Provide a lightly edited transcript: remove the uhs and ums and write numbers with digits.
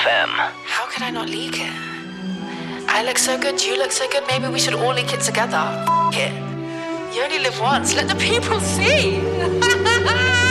FM. How could I not leak it? I look so good, you look so good, maybe we should all leak it together. F*** it. You only live once, let the people see.